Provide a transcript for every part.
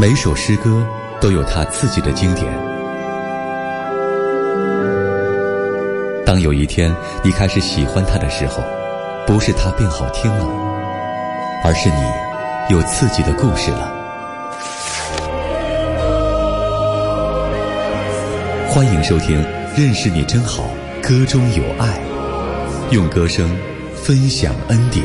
每首诗歌都有它自己的经典。当有一天你开始喜欢它的时候，不是它变好听了，而是你有自己的故事了。欢迎收听《认识你真好》，歌中有爱，用歌声分享恩典。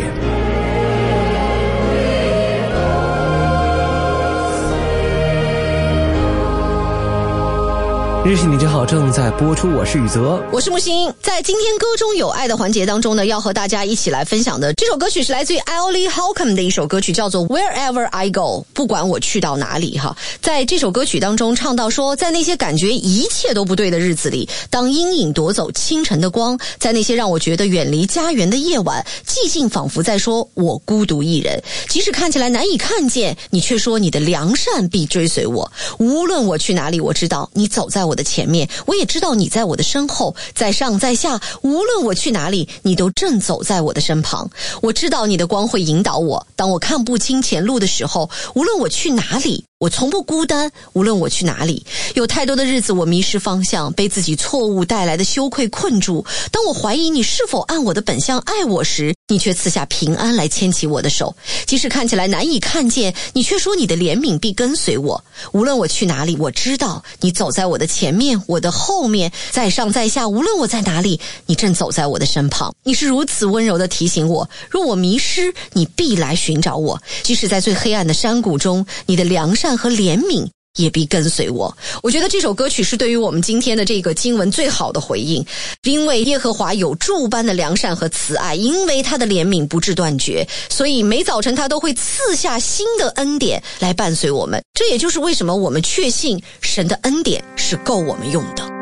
认识你真好正在播出，我是宇泽， 我是木星。在今天歌中有爱的环节当中呢，要和大家一起来分享的这首歌曲是来自于 Ailey Halcombe 的一首歌曲，叫做 Wherever I Go， 不管我去到哪里哈。在这首歌曲当中唱到说，在那些感觉一切都不对的日子里，当阴影夺走清晨的光，在那些让我觉得远离家园的夜晚，寂静仿佛在说我孤独一人，即使看起来难以看见，你却说你的良善必追随我。无论我去哪里，我知道你走在我的前面，我也知道你在我的身后，在上在下，无论我去哪里，你都正走在我的身旁。我知道你的光会引导我，当我看不清前路的时候，无论我去哪里，我从不孤单，无论我去哪里。有太多的日子我迷失方向，被自己错误带来的羞愧困住。当我怀疑你是否按我的本相爱我时，你却赐下平安来牵起我的手。即使看起来难以看见，你却说你的怜悯必跟随我。无论我去哪里，我知道你走在我的前面，我的后面，在上在下，无论我在哪里，你正走在我的身旁。你是如此温柔地提醒我，若我迷失，你必来寻找我。即使在最黑暗的山谷中，你的良善和怜悯也必跟随我。我觉得这首歌曲是对于我们今天的这个经文最好的回应，因为耶和华有柱般的良善和慈爱，因为他的怜悯不致断绝，所以每早晨他都会赐下新的恩典来伴随我们。这也就是为什么我们确信神的恩典是够我们用的。